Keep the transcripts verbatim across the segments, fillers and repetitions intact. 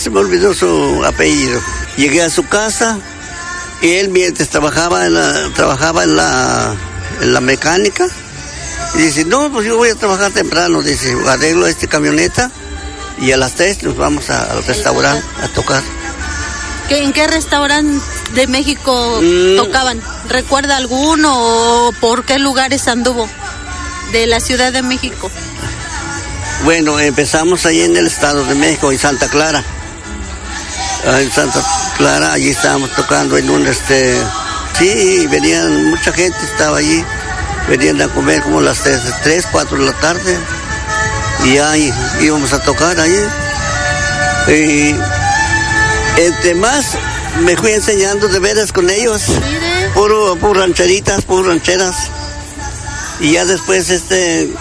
se me olvidó su apellido. Llegué a su casa y él mientras trabajaba en la, trabajaba en la, en la mecánica. Y dice, no, pues yo voy a trabajar temprano. Dice, arreglo esta camioneta y a las tres nos vamos a, al restaurante a tocar. ¿Qué, ¿En qué restaurante de México mm. tocaban? ¿Recuerda alguno o por qué lugares anduvo de la Ciudad de México? Bueno, empezamos ahí en el Estado de México, en Santa Clara. En Santa Clara, allí estábamos tocando en un, este... Sí, venían, mucha gente estaba allí. Venían a comer como las tres, cuatro de la tarde. Y ahí íbamos a tocar ahí. Y entre más me fui enseñando de veras con ellos. Puro, puro rancheritas, puro rancheras. Y ya después, este...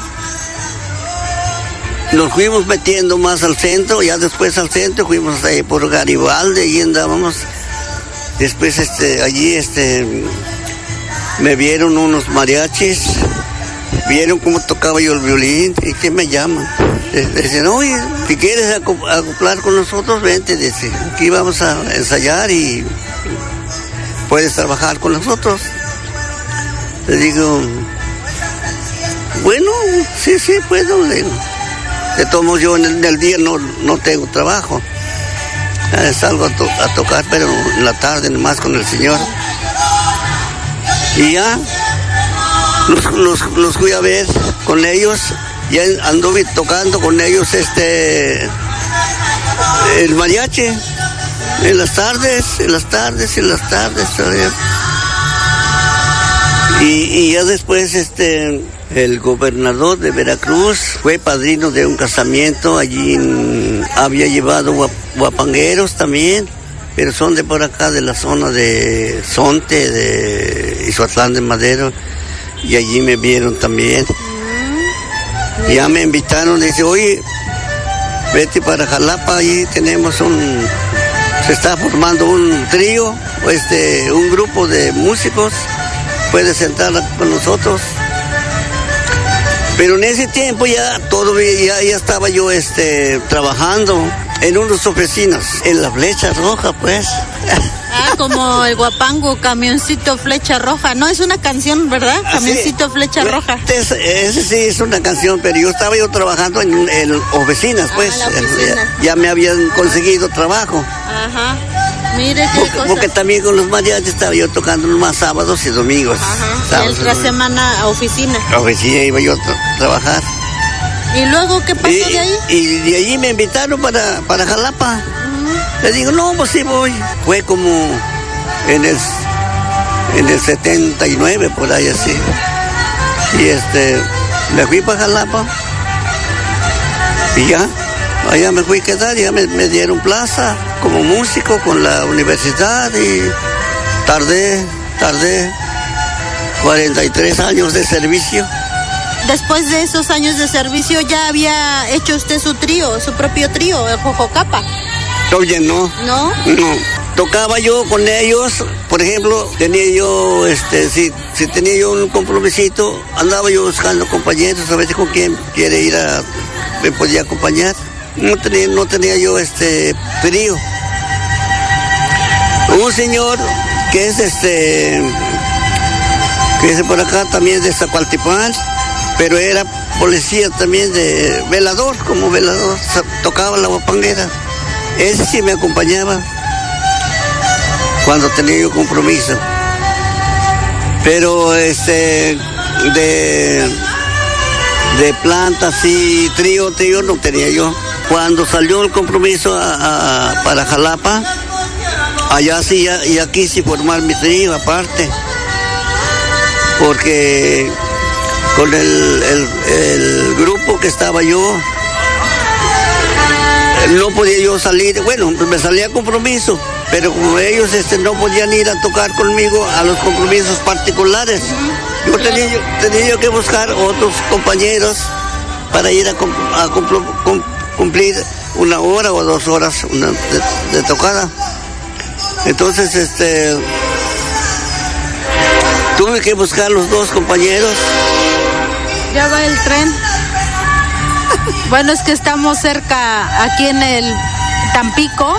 nos fuimos metiendo más al centro, ya después al centro fuimos ahí por Garibaldi y andábamos. Después este, allí este, me vieron unos mariachis, vieron cómo tocaba yo el violín y que me llaman. Dicen, oye, si quieres acoplar con nosotros, vente, dice, aquí vamos a ensayar y puedes trabajar con nosotros. Le digo, bueno, sí, sí, puedo, le digo. De todos modos, yo en el, en el día no, no tengo trabajo. Eh, salgo a, to, a tocar, pero en la tarde nomás con el Señor. Y ya los, los, los fui a ver con ellos. Ya anduve tocando con ellos este el mariachi. En las tardes, en las tardes, en las tardes. Y, y ya después este... el gobernador de Veracruz fue padrino de un casamiento, allí en, había llevado guap, guapangueros también, pero son de por acá, de la zona de Sonte, de Izuatlán de Madero, y allí me vieron también. Mm. Ya me invitaron, dice, oye, vete para Jalapa, allí tenemos un, se está formando un trío, este, un grupo de músicos, puedes sentar con nosotros. Pero en ese tiempo ya todavía ya, ya estaba yo este trabajando en unas oficinas, en la Flecha Roja, pues. Ah, como el guapango, Camioncito Flecha Roja. No, es una canción, ¿verdad? Camioncito sí, Flecha Roja. Ese, ese sí es una canción, pero yo estaba yo trabajando en, en oficinas, pues. Ah, la oficina. Ya, ya me habían conseguido trabajo. Ajá. Mire qué porque, cosa. Porque también con los mariachis estaba yo tocando más sábados y domingos. Ajá. Y otra semana a oficina. A oficina iba yo a tra- trabajar. ¿Y luego qué pasó y, de ahí? Y de allí me invitaron para, para Jalapa. Uh-huh. Le digo, no, pues sí voy. Fue como en el, en el setenta y nueve, por ahí así. Y este, me fui para Jalapa. Y ya, allá me fui a quedar, ya me, me dieron plaza como músico con la universidad y tardé, tardé cuarenta y tres años de servicio. Después de esos años de servicio, ¿ya había hecho usted su trío, su propio trío, el Jojocapa? Oye, no. ¿No? No. Tocaba yo con ellos, por ejemplo, tenía yo, este, si, si tenía yo un compromisito, andaba yo buscando compañeros, a veces con quién quiere ir a, me podía acompañar. No tenía, no tenía yo este trío. Un señor que es este, que es por acá también de Zacualtipán, pero era policía también de velador, como velador, tocaba la guapanguera. Ese sí me acompañaba cuando tenía yo compromiso. Pero este, de, de plantas y trío, trío no tenía yo. Cuando salió el compromiso a, a, para Jalapa, allá sí, ya, ya quise formar mi trío aparte, porque con el, el, el grupo que estaba yo, no podía yo salir, bueno, me salía a compromiso, pero como ellos este, no podían ir a tocar conmigo a los compromisos particulares, yo tenía, yo, tenía yo que buscar otros compañeros para ir a, a, a cumplir una hora o dos horas una, de, de tocada. Entonces, este, tuve que buscar los dos compañeros. Ya va el tren. Bueno, es que estamos cerca, aquí en el Tampico.